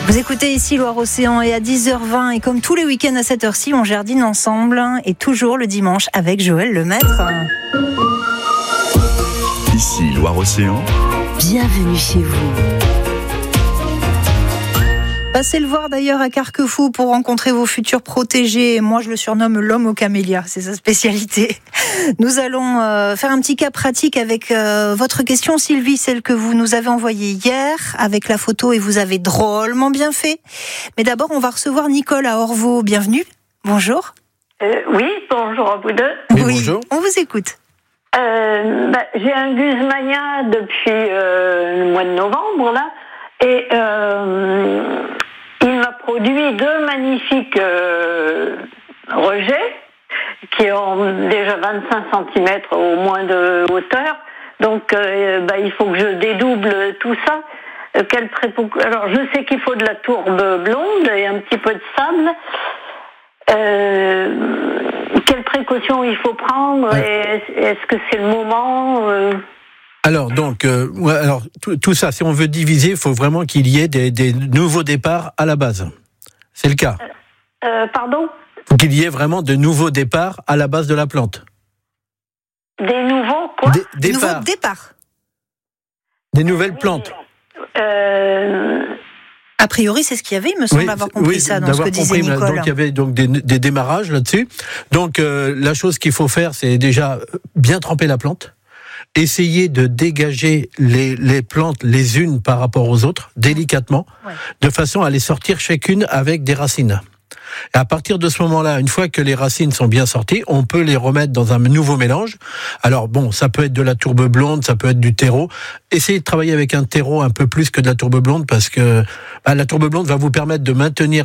Vous écoutez ici Loire-Océan et à 10h20 et comme tous les week-ends à cette heure-ci, on jardine ensemble et toujours le dimanche avec Joël Lemaître. Ici Loire-Océan. Bienvenue chez vous. Passez le voir d'ailleurs à Carquefou pour rencontrer vos futurs protégés. Moi, je le surnomme l'homme aux camélias, c'est sa spécialité. Nous allons faire un petit cas pratique avec votre question, Sylvie, celle que vous nous avez envoyée hier avec la photo et vous avez drôlement bien fait. Mais d'abord, on va recevoir Nicole à Orvaux. Bienvenue. Bonjour. Oui, bonjour à vous deux. Oui, bonjour. On vous écoute. J'ai un guzmania depuis le mois de novembre, là, et il m'a produit deux magnifiques rejets qui ont déjà 25 cm au moins de hauteur. Donc, il faut que je dédouble tout ça. Alors, je sais qu'il faut de la tourbe blonde et un petit peu de sable. Quelles précautions il faut prendre et est-ce que c'est le moment Alors, donc, tout ça, si on veut diviser, il faut vraiment qu'il y ait des nouveaux départs à la base. C'est le cas. Pardon ? Il faut qu'il y ait vraiment de nouveaux départs à la base de la plante. Des nouveaux quoi ? Nouveau départ. Des nouvelles plantes. A priori, c'est ce qu'il y avait, il me semble avoir compris ça dans ce que disait Nicole. Donc, il y avait donc des démarrages là-dessus. Donc, la chose qu'il faut faire, c'est déjà bien tremper la plante. Essayer de dégager les plantes les unes par rapport aux autres, délicatement, de façon à les sortir chacune avec des racines. Et à partir de ce moment-là, une fois que les racines sont bien sorties, on peut les remettre dans un nouveau mélange. Alors bon, ça peut être de la tourbe blonde, ça peut être du terreau. Essayez de travailler avec un terreau un peu plus que de la tourbe blonde parce que la tourbe blonde va vous permettre de maintenir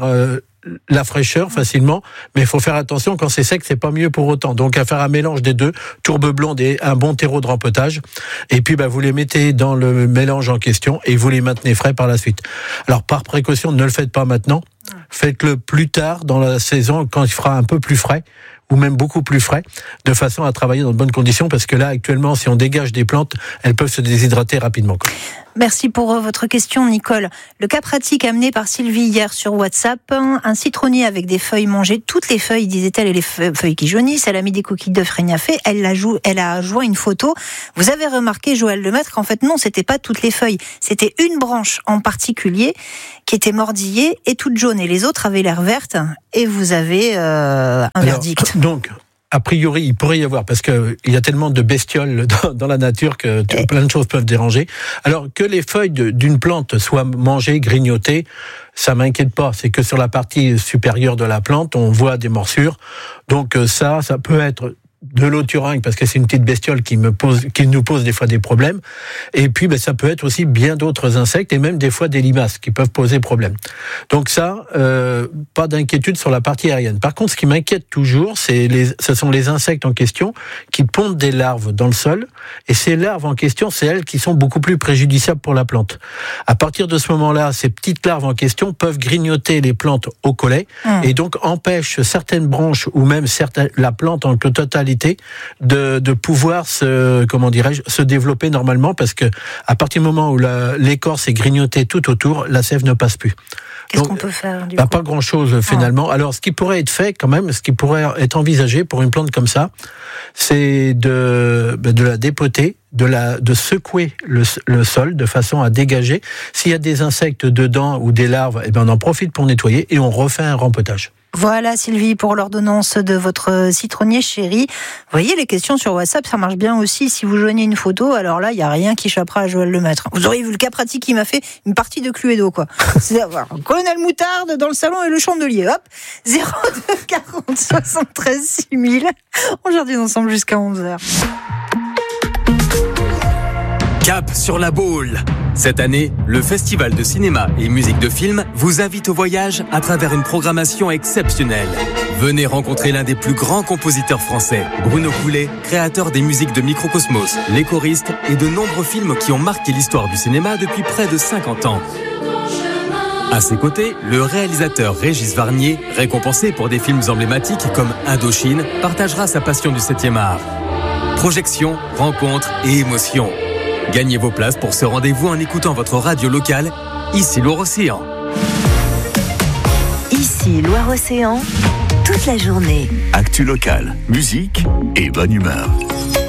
la fraîcheur facilement, mais il faut faire attention, quand c'est sec, c'est pas mieux pour autant. Donc à faire un mélange des deux, tourbe blonde et un bon terreau de rempotage, et puis vous les mettez dans le mélange en question et vous les maintenez frais par la suite. Alors par précaution, ne le faites pas maintenant, faites-le plus tard dans la saison quand il fera un peu plus frais, ou même beaucoup plus frais, de façon à travailler dans de bonnes conditions, parce que là, actuellement, si on dégage des plantes, elles peuvent se déshydrater rapidement. Merci pour votre question, Nicole. Le cas pratique amené par Sylvie hier sur WhatsApp, un citronnier avec des feuilles mangées, toutes les feuilles, disait-elle, et les feuilles qui jaunissent, elle a mis des coquilles d'œufs régnafées, elle a joint une photo. Vous avez remarqué, Joël Lemaître, qu'en fait, non, c'était pas toutes les feuilles, c'était une branche en particulier qui était mordillée et toute jaune, et les autres avaient l'air vertes, et vous avez un verdict. Donc, a priori, il pourrait y avoir, parce qu'il y a tellement de bestioles dans la nature que plein de choses peuvent déranger. Alors, que les feuilles d'une plante soient mangées, grignotées, ça m'inquiète pas. C'est que sur la partie supérieure de la plante, on voit des morsures. Donc ça peut être de l'oturingue, parce que c'est une petite bestiole qui nous pose des fois des problèmes. Et puis, ça peut être aussi bien d'autres insectes, et même des fois des limaces qui peuvent poser problème. Donc ça, pas d'inquiétude sur la partie aérienne. Par contre, ce qui m'inquiète toujours, ce sont les insectes en question qui pondent des larves dans le sol, et ces larves en question, c'est elles qui sont beaucoup plus préjudiciables pour la plante. À partir de ce moment-là, ces petites larves en question peuvent grignoter les plantes au collet, et donc empêchent certaines branches, ou même la plante en totalité, de pouvoir se développer normalement, parce que à partir du moment où l'écorce est grignotée tout autour, la sève ne passe plus. Qu'est-ce qu'on peut faire du coup ? Pas grand-chose finalement. Alors, ce qui pourrait être fait quand même, ce qui pourrait être envisagé pour une plante comme ça, c'est de la dépoter, de secouer le sol de façon à dégager. S'il y a des insectes dedans ou des larves, on en profite pour nettoyer et on refait un rempotage. Voilà Sylvie pour l'ordonnance de votre citronnier chéri. Vous voyez, les questions sur WhatsApp, ça marche bien aussi. Si vous joignez une photo, alors là, il n'y a rien qui échappera à Joël Lemaître. Vous auriez vu le cas pratique qu'il m'a fait, une partie de Cluedo, quoi. C'est d'avoir un colonel Moutarde dans le salon et le chandelier. Hop, 02 40 73 6000. On jardine ensemble jusqu'à 11h. Cap sur la Baule. Cette année, le Festival de cinéma et musique de film vous invite au voyage à travers une programmation exceptionnelle. Venez rencontrer l'un des plus grands compositeurs français, Bruno Coulet, créateur des musiques de Microcosmos, Les Choristes et de nombreux films qui ont marqué l'histoire du cinéma depuis près de 50 ans. À ses côtés, le réalisateur Régis Varnier, récompensé pour des films emblématiques comme Indochine, partagera sa passion du 7e art. Projections, rencontres et émotions. Gagnez vos places pour ce rendez-vous en écoutant votre radio locale, ici Loire-Océan. Ici Loire-Océan, toute la journée. Actu locale, musique et bonne humeur.